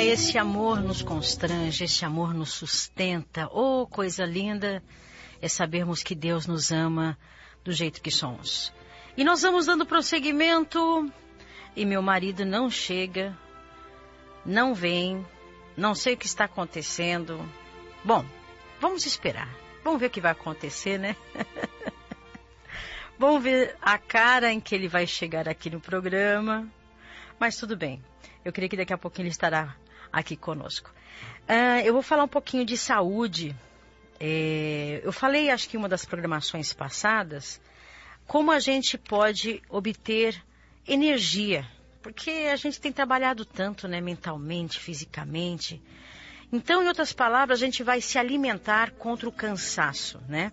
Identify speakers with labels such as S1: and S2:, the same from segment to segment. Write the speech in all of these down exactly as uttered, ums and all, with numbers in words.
S1: esse amor nos constrange, esse amor nos sustenta. Oh, coisa linda é sabermos que Deus nos ama do jeito que somos. E nós vamos dando prosseguimento e meu marido não chega, não vem, não sei o que está acontecendo. Bom, vamos esperar. Vamos ver o que vai acontecer, né? Vamos ver a cara em que ele vai chegar aqui no programa. Mas tudo bem. Eu creio que daqui a pouquinho ele estará aqui conosco. Uh, eu vou falar um pouquinho de saúde. É, eu falei, acho que em uma das programações passadas, como a gente pode obter energia. Porque a gente tem trabalhado tanto, né, mentalmente, fisicamente. Então, em outras palavras, a gente vai se alimentar contra o cansaço, né?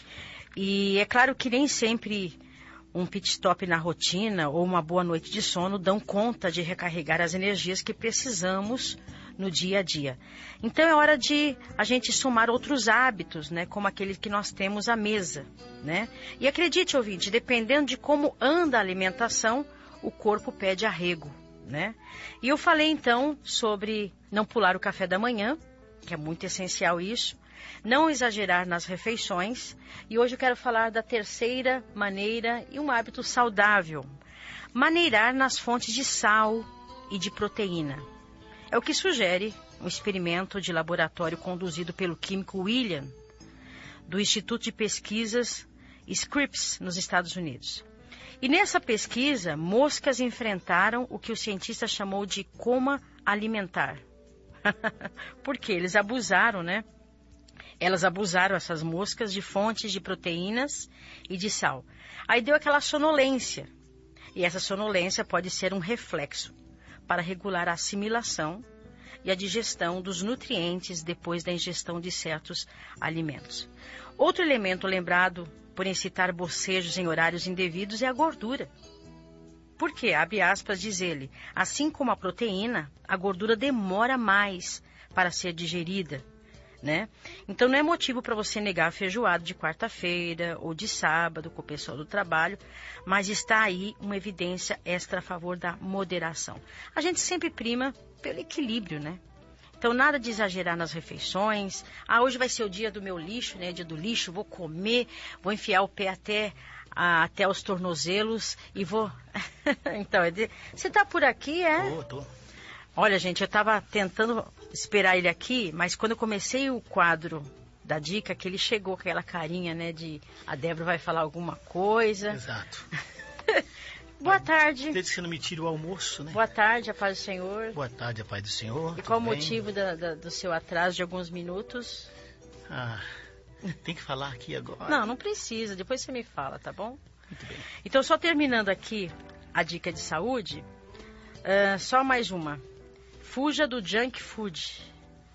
S1: E é claro que nem sempre um pit stop na rotina ou uma boa noite de sono dão conta de recarregar as energias que precisamos no dia a dia. Então é hora de a gente somar outros hábitos, né, como aqueles que nós temos à mesa, né? E acredite, ouvinte, dependendo de como anda a alimentação, o corpo pede arrego, né? E eu falei então sobre não pular o café da manhã, que é muito essencial isso. Não exagerar nas refeições. E hoje eu quero falar da terceira maneira e um hábito saudável. Maneirar nas fontes de sal e de proteína. É o que sugere um experimento de laboratório conduzido pelo químico William, do Instituto de Pesquisas Scripps, nos Estados Unidos. E nessa pesquisa, moscas enfrentaram o que o cientista chamou de coma alimentar. Porque eles abusaram, né? Elas abusaram, essas moscas, de fontes de proteínas e de sal. Aí deu aquela sonolência. E essa sonolência pode ser um reflexo para regular a assimilação e a digestão dos nutrientes depois da ingestão de certos alimentos. Outro elemento lembrado por incitar bocejos em horários indevidos é a gordura. Por quê? Abre aspas, diz ele, assim como a proteína, a gordura demora mais para ser digerida. Né? Então não é motivo para você negar a feijoada de quarta-feira ou de sábado com o pessoal do trabalho, mas está aí uma evidência extra a favor da moderação. A gente sempre prima pelo equilíbrio, né? Então nada de exagerar nas refeições. Ah, hoje vai ser o dia do meu lixo, né? Dia do lixo, vou comer, vou enfiar o pé até, a, até os tornozelos e vou... Então, é de... você está por aqui, é?
S2: Tô, tô.
S1: Olha, gente, eu estava tentando esperar ele aqui, mas quando eu comecei o quadro da dica, que ele chegou com aquela carinha, né, de a Débora vai falar alguma coisa.
S2: Exato.
S1: Boa tarde.
S2: Desde que você não me tira o almoço, né?
S1: Boa tarde, a paz do Senhor.
S2: Boa tarde, a paz do Senhor.
S1: E qual o
S2: bem?
S1: motivo da, da, do seu atraso de alguns minutos?
S2: Ah, tem que falar aqui agora.
S1: Não, não precisa, depois você me fala, tá bom?
S2: Muito bem.
S1: Então, só terminando aqui a dica de saúde, uh, só mais uma. Fuja do junk food.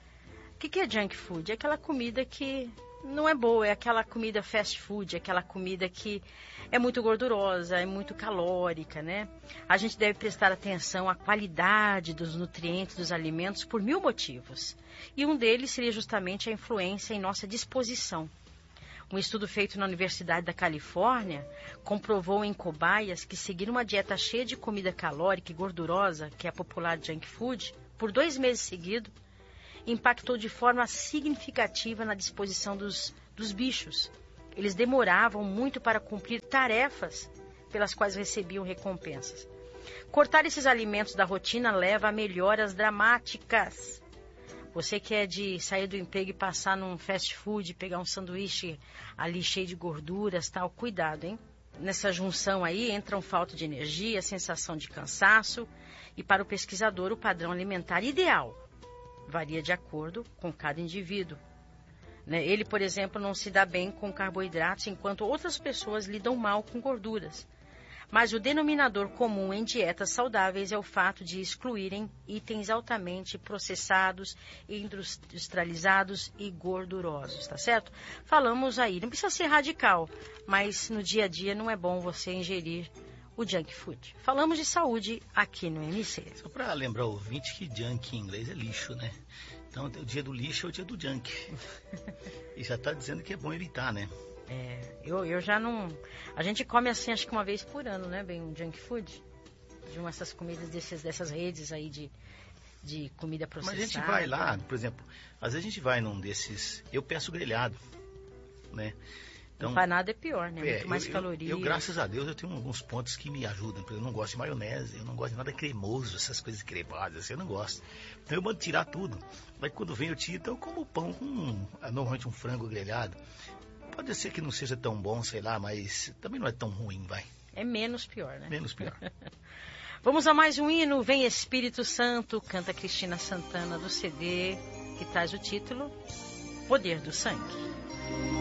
S1: O que, que é junk food? É aquela comida que não é boa, é aquela comida fast food, é aquela comida que é muito gordurosa, é muito calórica, né? A gente deve prestar atenção à qualidade dos nutrientes dos alimentos por mil motivos. E um deles seria justamente a influência em nossa disposição. Um estudo feito na Universidade da Califórnia comprovou em cobaias que seguir uma dieta cheia de comida calórica e gordurosa, que é a popular junk food, por dois meses seguidos, impactou de forma significativa na disposição dos, dos bichos. Eles demoravam muito para cumprir tarefas pelas quais recebiam recompensas. Cortar esses alimentos da rotina leva a melhoras dramáticas. Você que é de sair do emprego e passar num fast food, pegar um sanduíche ali cheio de gorduras, tal, cuidado, hein? Nessa junção aí entram falta de energia, sensação de cansaço e para o pesquisador o padrão alimentar ideal varia de acordo com cada indivíduo. Né? Ele, por exemplo, não se dá bem com carboidratos enquanto outras pessoas lidam mal com gorduras. Mas o denominador comum em dietas saudáveis é o fato de excluírem itens altamente processados, industrializados e gordurosos, tá certo? Falamos aí, não precisa ser radical, mas no dia a dia não é bom você ingerir o junk food. Falamos de saúde aqui no M C.
S2: Só para lembrar o ouvinte que junk em inglês é lixo, né? Então o dia do lixo é o dia do junk. E já está dizendo que é bom evitar, né?
S1: É, eu, eu já não... A gente come assim, acho que uma vez por ano, né? Bem, um junk food. De uma dessas comidas desses, dessas redes aí de, de comida processada.
S2: Mas a gente vai lá, por exemplo, às vezes a gente vai num desses, eu peço grelhado, né?
S1: Então, empanado é pior, né?
S2: É,
S1: muito mais
S2: eu,
S1: calorias.
S2: Eu, eu, graças a Deus, eu tenho alguns pontos que me ajudam. Eu não gosto de maionese, eu não gosto de nada cremoso, essas coisas cremosas, assim, eu não gosto. Então eu mando tirar tudo. Mas quando vem eu tiro, então eu como pão com, normalmente um frango grelhado. Pode ser que não seja tão bom, sei lá, mas também não é tão ruim, vai.
S1: É menos pior, né?
S2: Menos pior.
S1: Vamos a mais um hino, Vem Espírito Santo, canta Cristina Santana do C D, que traz o título Poder do Sangue.